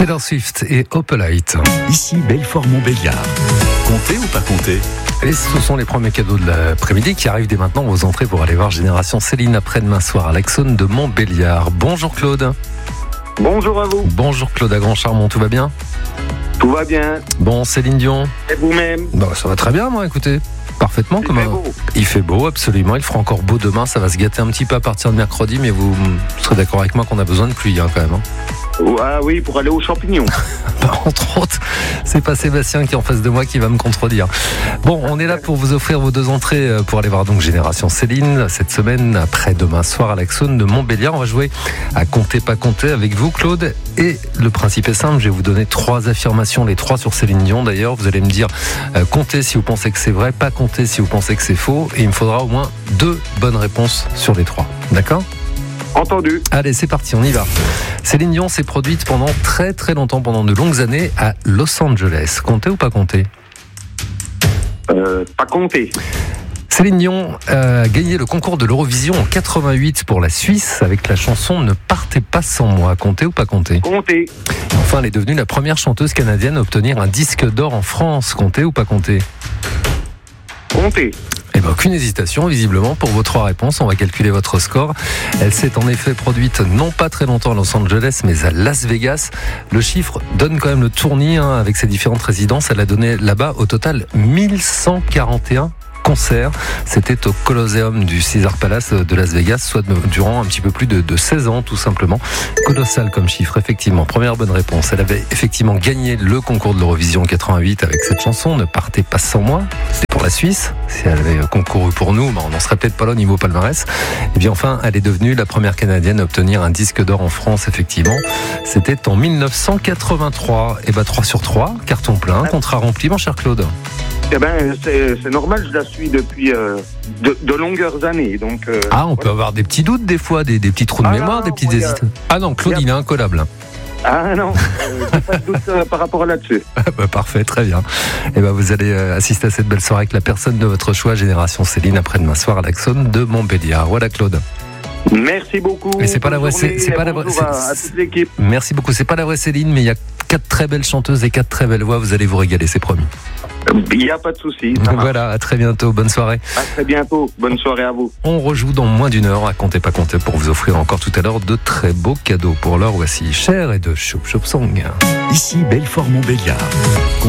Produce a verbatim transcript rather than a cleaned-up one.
Taylor Swift et Opalite. Ici Belfort-Montbéliard. Comptez ou pas comptez? Et ce sont les premiers cadeaux de l'après-midi qui arrivent dès maintenant aux entrées pour aller voir Génération Céline après-demain soir à l'Axone de Montbéliard. Bonjour Claude. Bonjour à vous. Bonjour Claude à Grand Charmont, tout va bien? Tout va bien. Bon, Céline Dion. Et vous-même? Bah, ça va très bien, moi, écoutez. Parfaitement. Il comme fait un... beau. Il fait beau, absolument. Il fera encore beau demain. Ça va se gâter un petit peu à partir de mercredi, mais vous serez d'accord avec moi qu'on a besoin de pluie hein, quand même. Hein. Ah oui, pour aller aux champignons. Bah, entre autres, c'est pas Sébastien qui est en face de moi qui va me contredire. Bon, on est là pour vous offrir vos deux entrées pour aller voir donc Génération Céline cette semaine, après demain soir à l'Axone de Montbéliard. On va jouer à compter pas compter avec vous Claude. Et le principe est simple, je vais vous donner trois affirmations, les trois sur Céline Dion d'ailleurs. Vous allez me dire euh, comptez si vous pensez que c'est vrai, pas comptez si vous pensez que c'est faux. Et il me faudra au moins deux bonnes réponses sur les trois. D'accord ? Entendu. Allez, c'est parti, on y va. Céline Dion s'est produite pendant très très longtemps, pendant de longues années, à Los Angeles. Comptez ou pas comptez ? Euh, pas compter. Céline Dion a gagné le concours de l'Eurovision en quatre-vingt-huit pour la Suisse avec la chanson « Ne partez pas sans moi ». Comptez ou pas comptez ? Compter. Et enfin, elle est devenue la première chanteuse canadienne à obtenir un disque d'or en France. Comptez ou pas comptez ? Compter. Eh ben, aucune hésitation, visiblement, pour vos trois réponses. On va calculer votre score. Elle s'est en effet produite non pas très longtemps à Los Angeles, mais à Las Vegas. Le chiffre donne quand même le tournis hein, avec ses différentes résidences. Elle a donné là-bas au total mille cent quarante et un concerts. C'était au Colosseum du Caesars Palace de Las Vegas, soit durant un petit peu plus de, de seize ans, tout simplement. Colossal comme chiffre, effectivement. Première bonne réponse. Elle avait effectivement gagné le concours de l'Eurovision en quatre-vingt-huit avec cette chanson, Ne partez pas sans moi. C'était pour la Suisse. Si elle avait concouru pour nous, ben on n'en serait peut-être pas là au niveau palmarès. Et bien enfin, elle est devenue la première Canadienne à obtenir un disque d'or en France, effectivement. C'était en mille neuf cent quatre-vingt-trois. Et ben trois sur trois, carton plein, contrat rempli, mon cher Claude. Eh ben, c'est, c'est normal, je la suis depuis euh, de, de longueurs années. Donc, euh, ah, on peut avoir des petits doutes des fois, des, des petits trous de ah mémoire, non, des petites moi, hésitations. Ah non, Claude, a... il est incollable. Ah non, euh, j'ai pas de doute euh, par rapport à là-dessus. bah, parfait, très bien. Et ben, vous allez euh, assister à cette belle soirée avec la personne de votre choix, Génération Céline, après-demain soir à l'Axone de Montbéliard. Voilà, Claude. Merci beaucoup. Mais c'est pas la vraie, c'est, c'est pas la vraie. C'est, à, à toute l'équipe. Merci beaucoup. C'est pas la vraie Céline, mais il y a quatre très belles chanteuses et quatre très belles voix. Vous allez vous régaler, c'est promis. Il n'y a pas de souci. Voilà, à très bientôt. Bonne soirée. À très bientôt. Bonne soirée à vous. On rejoue dans moins d'une heure à Comptez pas compter pour vous offrir encore tout à l'heure de très beaux cadeaux. Pour l'heure, voici Cher et de Choup Choup Song. Ici Belfort-Montbéliard.